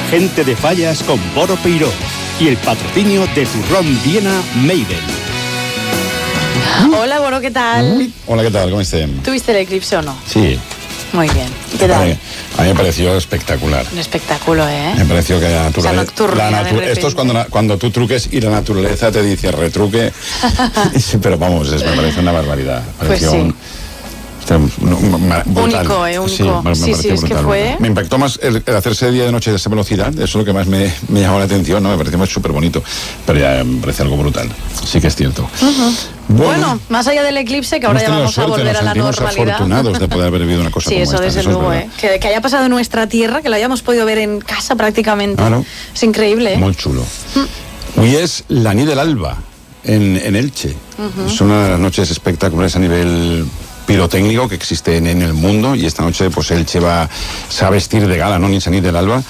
Gente de Fallas con Boro Peiró y el patrocinio de Turrón Viena Maiden. Hola, Boro, ¿qué tal? Hola, ¿qué tal? ¿Cómo estás? ¿Tuviste el eclipse o no? Sí. Muy bien. ¿Qué tal? A mí me pareció espectacular. Un espectáculo, ¿eh? Me pareció que la naturaleza... nocturna, esto es cuando tú truques y la naturaleza te dice retruque. Pero vamos, me parece una barbaridad. Pues sí. Único, único. Sí, es que fue... Me impactó más el hacerse día de noche de esa velocidad. Eso es lo que más me llamó la atención, ¿no? Me pareció súper bonito. Pero ya me parece algo brutal. Sí que es cierto. Bueno, más allá del eclipse, que ahora ya vamos a volver a la normalidad. Nos afortunados de poder haber vivido una cosa sí, como esta. Sí, eso desde luego, que haya pasado en nuestra tierra, que lo hayamos podido ver en casa prácticamente. Claro. Es increíble, ¿eh? Muy chulo. Hoy es la nit del alba en Elche. Son una de las noches espectaculares a nivel pirotécnico que existe en el mundo, y esta noche pues Elche se va a vestir de gala, no? Ni la nit del alba.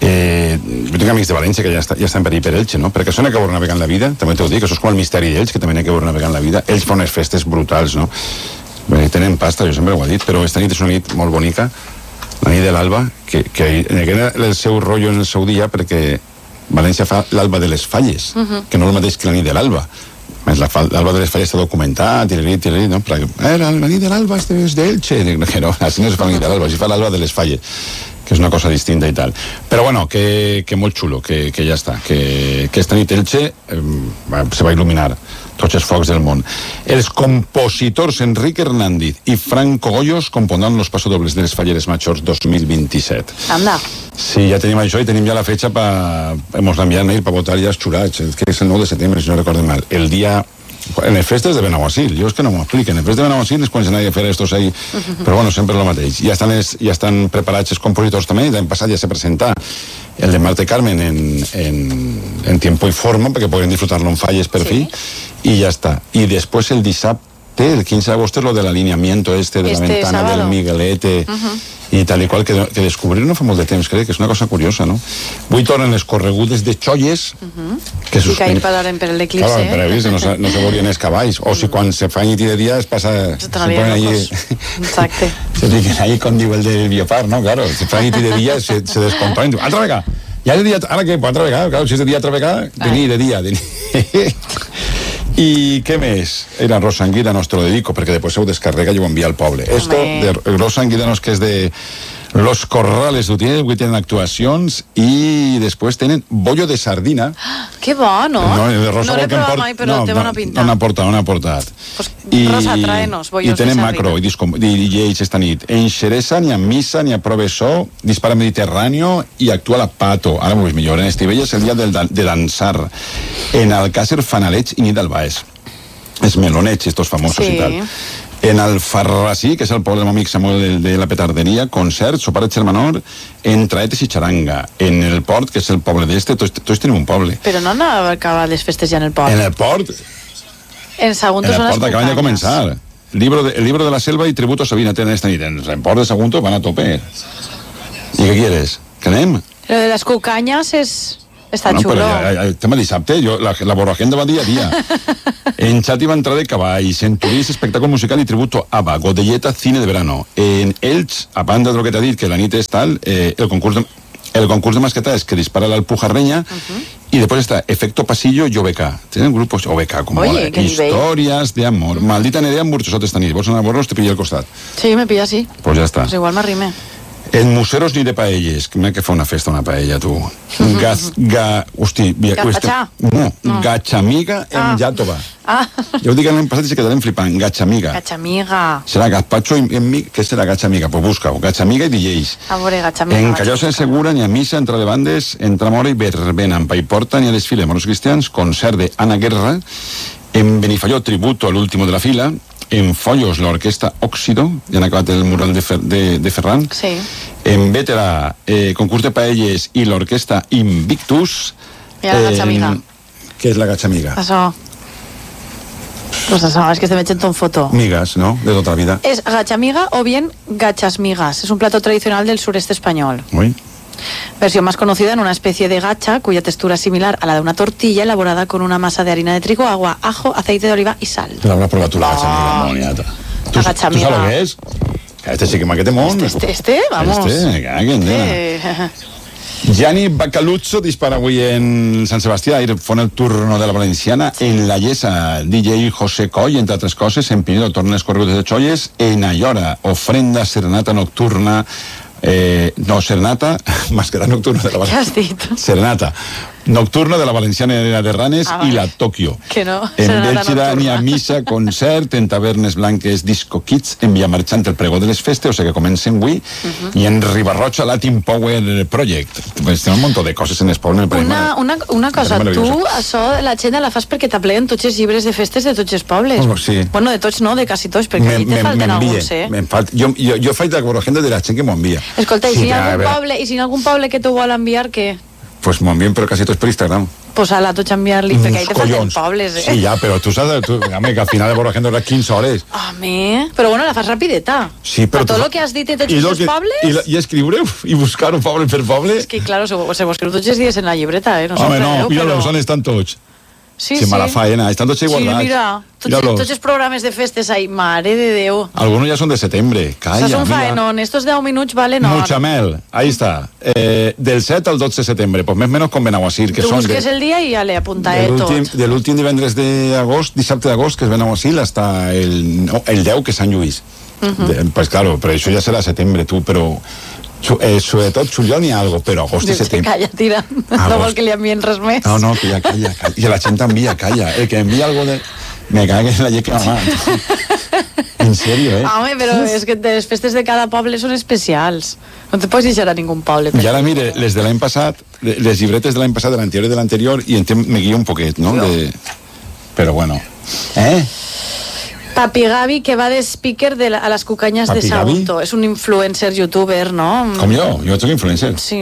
Jo tinc amics de València que ja estan per Elche, no? Perquè això n'hi ha que veure navegar en la vida, també t'ho dic, això és com el misteri d'Ells, que també n'hi ha que veure navegar en la vida. Ells fan unes festes brutals, no? Bé, tenen pasta, jo sempre ho he dit, però esta nit és una nit molt bonica, la nit de l'alba, que el seu rotllo en el seu dia, perquè València fa l'alba de les Falles, que no és el mateix que la nit de l'alba. L'alba de les Falles està documentat, no? La nit de l'alba és d'Elche, que no, així no es fa la nit de l'alba, així fa l'alba de les Falles, que és una cosa distinta i tal. Però bueno, que molt xulo, que ja està, que esta nit Elche se va il·luminar tots els focs del món. Els compositors Enrique Hernández i Franco Goyos compondran los pasodobles de les Falleres Majors 2027. Anda. Sí, ja tenim això i tenim ja la fetxa hemos l'enviat mail per votar ja els jurats, que és el 9 de setembre, si no recordo mal. El dia... En les festes de Benaguasil, jo és que no m'ho expliquen. En les festes de Benaguasil és quan se n'ha de fer estos ahí, però bueno, sempre el mateix. Ja estan preparats els compositors també. L'any passat ja se presenta el de Marte Carmen en tiempo y forma, perquè poden disfrutar-lo en Falles per fi, i ja està. I després el dissabte, el 15 d'agost, és lo de l'alineamiento de la ventana sábado del Miguelete i tal i qual, que descobrir no fa molt de temps, crec que és una cosa curiosa, no? Avui tornen les corregudes de Xolles, que ahir pararen per l'eclipse. Claro, per avís, no se veurien els cavalls, o si quan se fa nit i de dia es passa... Se ponen allí... Exacte. Se fiquen allí, com diu el del Biopar, no? Claro, se fa nit i de dia, se descontrolen. Altra vegada! Ja de dia, ara què? Altra vegada, claro, si és de dia, altra vegada, de dia. I què més? Era Rosanguidanos, te lo dedico, perquè després ho descarrega i ho envia al poble. Esto de Rosanguidanos, que és de Los Corrales d'Utiel, avui tenen actuacions, i després tenen bollo de sardina. Que bo, no? No l'he provat mai, però té bona pinta. No n'ha portat. Pues, Rosa, tráenos bollos de sardina. I tenen macro, i DJs esta nit. En Xeresa, ni a Missa, ni a Provesó, Dispara Mediterráneo i actua la Pato. Ara m'ho veig millor. En Estivella és el dia de dansar. En Alcácer, Fanalets i Nit del Baix. Els melonets, estos famosos i tal. En Alfarrasí, que és el poble del meu amic Samuel de la Petarderia, concerts, sopar de Xermanor, en Traetes i Xaranga. En el Port, que és el poble d'este, tots tenim un poble. Però no han acabat les festes ja en el Port. En el Port? En Sagunto són les Port acaben de començar. El libro de la selva y tributo a Sabina tenen esta nit. En el Port de Sagunto van a tope. ¿Y qué quieres? ¿Que anem? Lo de las cucañas està xulo. Tema dissabte, la borragenda va dia a dia. En Xati va entrar de cavalls, en Turís, espectáculo musical y tributo a ABBA, Godelleta, cine de verano. En Elx, a banda de lo que t'ha dit, que la nit és tal, el concurs de masquetas que dispara la Alpujarreña, y después está Efecto Pasillo y OBK. Tienen grupos OBK, como Historias de amor. Maldita Nerea en Burchosot esta nit. Vos anar a veure-los, te pilla el costat. Sí, me pilla, sí. Pues ya está. Pues igual m'arrime. En Museros ni de paelles, que m'ha que fa una festa una paella, tu. Gatxamiga en Llàtova. Jo ho dic l'any passat i se quedarem flipant. Gatxamiga. Serà gazpacho què serà Gatxamiga? Pues busca-ho. Gatxamiga i DJs. A veure, Gatxamiga. En Callosa en Segura, ni a missa, entre de bandes, entre Mora i Verbena, en Paiporta, ni a desfile moros cristians, concert de Ana Guerra. En Benifalló, tributo a l'último de la fila. En Follos, l'orquestra Òxido, ja han acabat el mural de Ferran. Sí. En Vétera, concurs de paelles i l'orquestra Invictus. I la Gatxamiga. Què és la Gatxamiga? Això. Pues això, és que estem veient en foto. Migas, ¿no? De tota la vida. És gatxamiga o bien gachasmigas. Es un plato tradicional del sureste español. Uy. Versión más conocida en una especie de gacha cuya textura es similar a la de una tortilla elaborada con una masa de harina de trigo, agua, ajo, aceite de oliva y sal. Te l'hauràs provat tu, la gatxamiga, moniata. ¿Tú sabes lo que es? Este sí que m'ha que té món. Vamos. Este, caguen, nena. Gianni Baccaluzzo dispara avui en Sant Sebastià, ahir fon el turno de la Valenciana en la Llesa. DJ José Coll, entre altres coses, en Pinedo torna les corregudes de Cholles, en Ayora, ofrenda serenata nocturna, serenata, màscara nocturna de la Valenciana. Què has dit? Serenata nocturna de la Valenciana de Ranes i la Tòquio. Que no, en Bèlgida n'hi ha missa, concert, en Tavernes Blanques, Disco Kids, en Villamarxant el pregó de les festes, o sigui que comencen avui, i en Ribarroja Latin Power Project. Pues té un munt de coses en el poble. Una cosa, tu això la agenda la fas perquè t'apleguen tots els llibres de festes de tots els pobles. Sí. Bueno, de tots no, de quasi tots, perquè ahí te falten alguns, Jo faig la agenda de la gent que m'ho envia. Escolta, i si hi ha algun poble que t'ho vol enviar, què? Pues m'ho envien, però quasi tots per Instagram. Pues a la tots enviar-li, perquè ahí te falten pobles, Sí, ja, però tu saps, que al final de veure gent dura 15 hores. Home, però bueno, la fas rapideta. Sí, però tot el que has dit de tots els pobles... I escriure i buscar-ho poble per poble. És que, claro, se ho escriu tots els dies en la llibreta, no? Home, no, mira-los, on estan tots? Sí, me la faena, estan tots guardats. Sí, mira, tots els programes de festes ahí, mare de Déu. Algunos ya son de setembre, calla, mira. Son faenón, estos 10 minuts valen hora. Muchamel, ahí está, del 7 al 12 de setembre, pues més o menys com Benaguasir, que són... Busques el dia i ja le apuntaré tot. De l'últim divendres d'agost, dissabte d'agost, que és Benaguasir, hasta el 10, que és Sant Lluís. Pues claro, però això ja serà setembre, tu, però... sobretot juliol n'hi ha algo, però agost i setembre. Calla, tira, no vol que li envien res més. No, que ja calla. I la gent envia, calla. El que envia algo de... Me cague en la lleca, mamà. En serio, Home, però és que les festes de cada poble són especials. No te pots deixar a ningú poble. I ara, mire, les de l'any passat, les llibretes de l'any passat, de l'anterior i de l'anterior, i me guia un poquet, no? Però bueno. Papi Gavi, que va de speaker a les cucanyes de Sagunto. És un influencer youtuber, ¿no? Com jo soy influencer. Sí.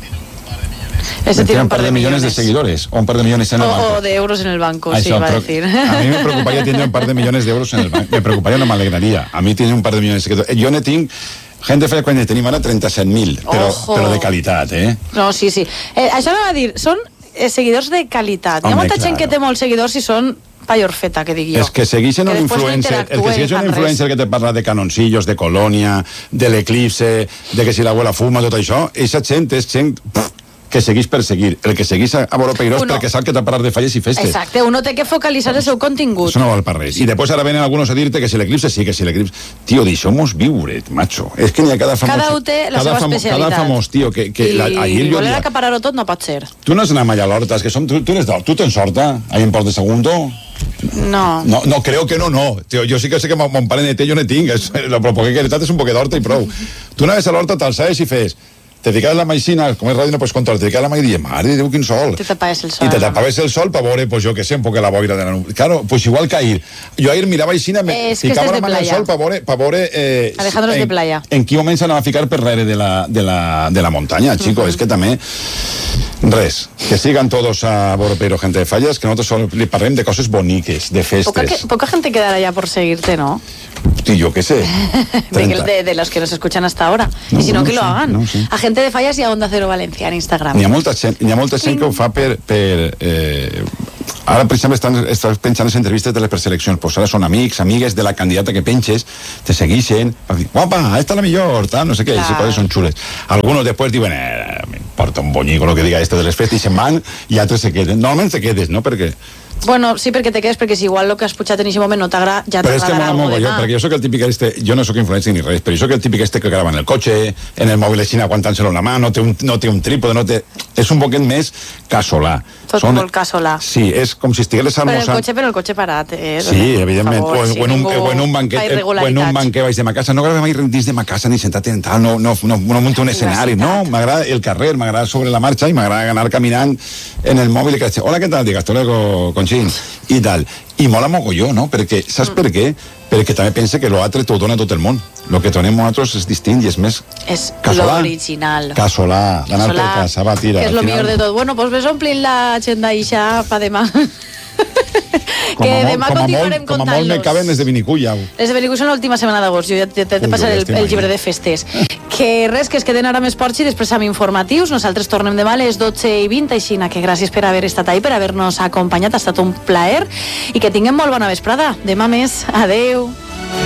Ese tiene un par de millones de seguidores o un par de millones en el banco. O de euros en el banco, sí, va a decir. A mí me preocuparía tener un par de millones de euros en el banco. Me preocuparía, no me alegraría. A mí tiene un par de millones de seguidores. Jo ne tinc... Gent de feia quan ne tenim ara 37.000, però de qualitat, No, sí. Això no va dir, són seguidors de qualitat. Hi ha molta gent que té molts seguidors i són pallorfeta, que digui jo. És que segueixen un influencer, que te parla de canoncillos, de colònia, de l'eclipse, de que si l'abuela fuma, tot això, eixa gent és gent que seguís per seguir. El que seguís a Boro Peirós perquè sap que t'ha parlat de falles i festes. Exacte, uno té que focalitzar el seu contingut. Això no val per res. I després ara venen algunos a dir-te que si l'eclipse sí, que si l'eclipse... Tio, deixem-nos viure, macho. És que n'hi ha cada famós... Cada un té la seva especialitat. Cada famós, tio, que I voler acaparar-ho tot no pot ser. Tu no has anat mai a l'Horta, que som... Tu tens Horta, ahí en Port de Sagunto? No. No, creo que no. Tio, jo sí que sé que mon pare ne té, jo ne tinc. Lo poc que he heretat és un poquet d'Horta i prou. Tu anaves a l'Horta, t'alçaves i fes... Te dedicaves la maicina, com és ràdio no pots controlar, te dedicaves la maicina i dius, mare de Déu, quin sol. Te tapaves el sol. I te tapaves el sol per veure, pues jo que sé, un poc la boira de la nube. Claro, pues igual que ahir. Jo ahir mirava aixina, ficava la mà al sol per veure Alejandros de playa. En quin moment s'anava a ficar per darrere de la muntanya, chico. És que també... Res, que sigan todos a Boro Peiró, gente de fallas, que nosotros li parlem de coses boniques, de festes. Poca gente quedará ya por seguirte, ¿no? Sí, yo qué sé. De los que nos escuchan hasta ahora. Y si no, que lo hagan. A gente de fallas y a Onda Cero Valencia en Instagram. N'hi ha molta gent que ho fa per ara, per exemple, estàs penjant les entrevistes de les preseleccions, pues ara són amics, amigues de la candidata que penges, te segueixen, guapa, esta és la millor, tal, no sé què, i coses són xules. Algunos després diuen, m'importa un bonyico lo que diga esto de les festes, i se'n van, i altres se queden. Normalment te quedes, no? Perquè... Bueno, sí, perquè te quedes, perquè si igual el que has putxat en aquest moment no t'agrada, ja t'agradarà algo de mà. Perquè jo soc el típic jo no soc influencer ni res, però jo soc el típic que grava en el cotxe, en el mòbil així aguantant-se-lo en la mà, no té un trípode, és un poquet més casolà. Tot molt casolà. Sí, és com si estigués almoçant... Però el cotxe parat, Sí, evidentment. O en un banquet baix de ma casa. No agrada mai dins de ma casa ni sentat en tal, no munto un escenari, no, m'agrada el carrer, m'agrada sobre la marxa i m'agrada anar caminant en el mòbil i que hola, què tal? Dic, hasta luego, Conchín, i tal. I mola mogolló, no? Perquè, saps per què? Perquè també pensa que l'altre t'ho dona tot el món. El que tenim nosaltres és distint i és més casolà. L'original. Casolà, d'anar per casa, va, tira. Que és lo millor de tot. Bueno, pues ves omplint l'agenda ixa pa demà. Que demà continuarem contant-los. Com a molt me caben les de Benicull. Les de Benicull són l'última setmana d'agost. Jo ja t'he passat el llibre de festes. Que res, que es queden ara més ports i després amb informatius. Nosaltres tornem demà a les 12:20, així que gràcies per haver estat ahí, per haver-nos acompanyat. Ha estat un plaer i que tinguem molt bona vesprada. Demà més. Adeu.